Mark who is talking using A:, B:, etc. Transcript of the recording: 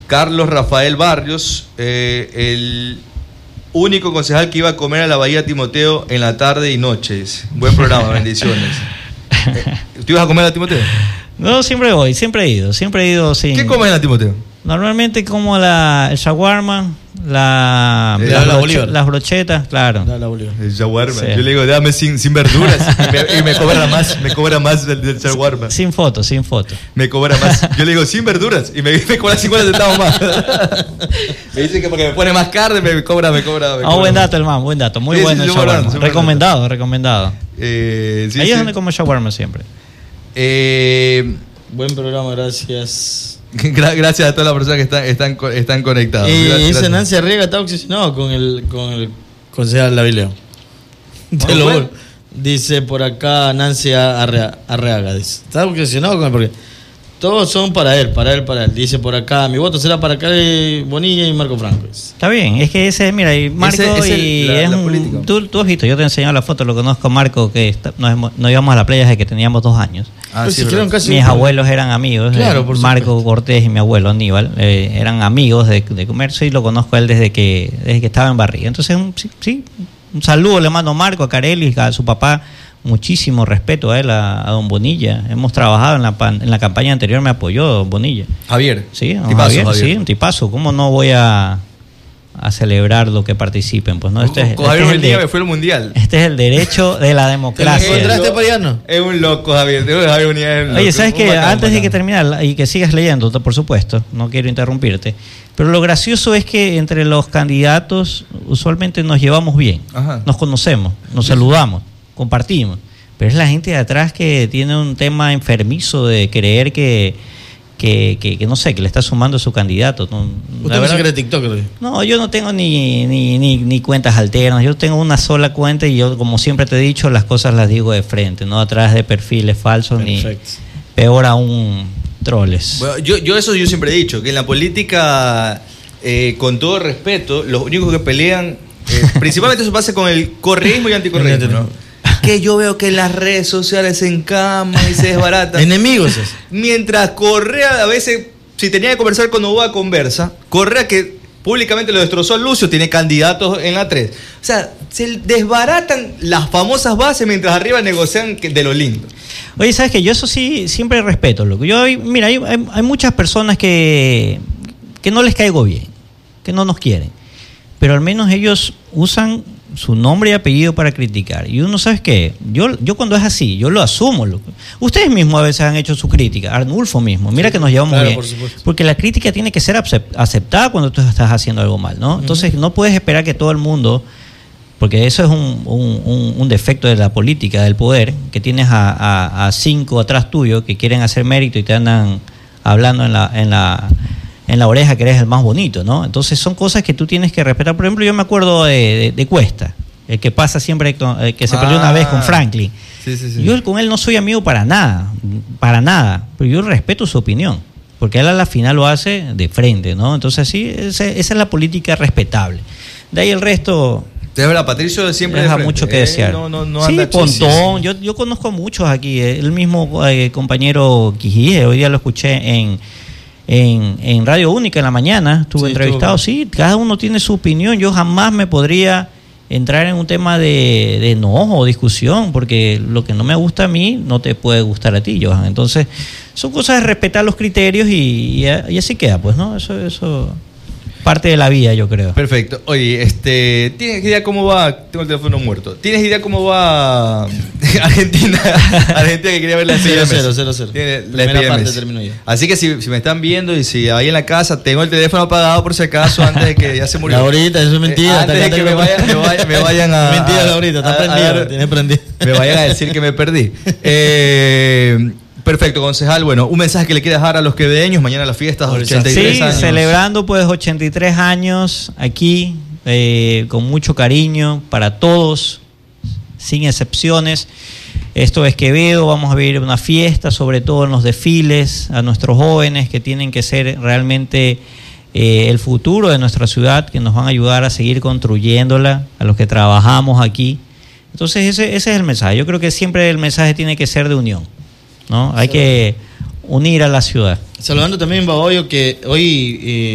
A: Carlos Rafael Barrios, el único concejal que iba a comer a la Bahía Timoteo en la tarde y noches. Buen programa, bendiciones. ¿Tú ibas a comer a Timoteo?
B: No, siempre voy, siempre he ido sin...
A: ¿Qué comes en la Timoteo?
B: Normalmente como el shawarma, las brochetas, claro.
A: El shawarma.
B: Sí.
A: Yo le digo, dame sin verduras y me cobra más del shawarma.
B: Sin foto.
A: Me cobra más. Yo le digo, sin verduras y me cobra 50 centavos más. Me dice que porque me pone más carne me cobra.
B: Buen dato, hermano, buen dato. Muy bueno el shawarma. Recomendado. Ahí es donde como shawarma siempre.
C: Buen programa, gracias.
A: Gracias a todas las personas que están conectadas.
C: Dice Nancy Arriaga está obsesionado con el concejal Lavileo. Te lo juro. Dice por acá Nancy Arriaga. Dice, está obsesionado con él porque todos son para él. Dice por acá, mi voto será para Cari Bonilla y Marco Franco.
B: Está bien, es que ese, mira, y Marco tú has visto, yo te he enseñado la foto, lo conozco a Marco, que nos íbamos a la playa desde que teníamos 2 años.
A: Sí,
B: mis abuelos eran amigos,
C: claro,
B: Marco Cortés y mi abuelo Aníbal eran amigos de comercio y lo conozco a él desde que estaba en Barriga. Entonces, un saludo le mando a Marco, a Carelli, a su papá, muchísimo respeto a él, a don Bonilla. Hemos trabajado en la campaña anterior, me apoyó don Bonilla.
A: Javier.
B: Sí, Javier. Sí, un tipazo. ¿Cómo no voy a celebrar lo que participen? Pues no,
A: Javier Bonilla me fue al mundial.
B: Este es el derecho de la democracia.
C: ¿Te encontraste pariano?
A: Es un loco, Javier Bonilla es un loco.
B: Oye, ¿sabes qué? Antes de que terminar y que sigas leyendo, por supuesto, no quiero interrumpirte, pero lo gracioso es que entre los candidatos usualmente nos llevamos bien. Ajá. Nos conocemos, nos saludamos, compartimos, pero es la gente de atrás que tiene un tema enfermizo de creer que no sé, que le está sumando a su candidato.
C: ¿Usted no se cree TikToker?
B: No, yo no tengo ni cuentas alternas, yo tengo una sola cuenta y yo, como siempre te he dicho, las cosas las digo de frente, no a través de perfiles falsos. Perfecto. Ni peor aún troles.
A: Bueno, yo siempre he dicho, que en la política, con todo respeto, los únicos que pelean, principalmente eso pasa con el correísmo y anticorreísmo, ¿no? Que yo veo que las redes sociales se encaman y se desbaratan.
C: Enemigos.
A: Mientras Correa, a veces, si tenía que conversar con Novoa, conversa. Correa, que públicamente lo destrozó a Lucio, tiene candidatos en la 3. O sea, se desbaratan las famosas bases mientras arriba negocian de lo lindo.
B: Oye, ¿sabes qué? Yo eso sí siempre respeto, loco. Mira, hay muchas personas que no les caigo bien, que no nos quieren. Pero al menos ellos usan su nombre y apellido para criticar. Y uno, ¿sabes qué? Yo cuando es así, yo lo asumo. Ustedes mismos a veces han hecho su crítica. Arnulfo mismo, mira que nos llevamos bien. Porque la crítica tiene que ser aceptada cuando tú estás haciendo algo mal, ¿no? Entonces no puedes esperar que todo el mundo, porque eso es un defecto de la política, del poder, que tienes a 5 atrás tuyo que quieren hacer mérito y te andan hablando en la oreja que eres el más bonito, ¿no? Entonces son cosas que tú tienes que respetar. Por ejemplo, yo me acuerdo de Cuesta, el que pasa siempre, que se perdió una vez con Franklin. Sí. Yo con él no soy amigo para nada, pero yo respeto su opinión, porque él a la final lo hace de frente, ¿no? Entonces sí, esa es la política respetable. De ahí el resto...
A: De verdad, Patricio siempre
B: deja mucho que desear.
A: No
B: sí, Pontón, yo conozco muchos aquí, el mismo compañero Quijije, hoy día lo escuché en Radio Única en la mañana, estuve entrevistado. Sí, cada uno tiene su opinión. Yo jamás me podría entrar en un tema de enojo o discusión, porque lo que no me gusta a mí no te puede gustar a ti, Johan. Entonces son cosas de respetar los criterios y así queda, pues, ¿no? Eso parte de la vida, yo creo.
A: Perfecto. Oye, ¿tienes idea cómo va? Tengo el teléfono muerto. ¿Tienes idea cómo va Argentina? Argentina, que quería ver la
C: 0-0.
A: La primera parte terminó ya. Así que si me están viendo y si ahí en la casa tengo el teléfono apagado por si acaso, antes de que ya se murió.
C: Laurita, eso es mentira.
A: Antes de que me vayan a...
C: Mentira, Laurita, está prendido. Tiene prendido.
A: Me vayan a decir que me perdí. Perfecto, concejal. Bueno, un mensaje que le quiera dejar a los quevedeños, mañana las fiestas, 83 años.
B: Sí, celebrando pues 83 años aquí, con mucho cariño para todos, sin excepciones. Esto es Quevedo, vamos a vivir una fiesta, sobre todo en los desfiles, a nuestros jóvenes que tienen que ser realmente el futuro de nuestra ciudad, que nos van a ayudar a seguir construyéndola, a los que trabajamos aquí. Entonces ese es el mensaje. Yo creo que siempre el mensaje tiene que ser de unión, ¿no? Hay que unir a la ciudad.
C: Saludando también, Baboyo, que hoy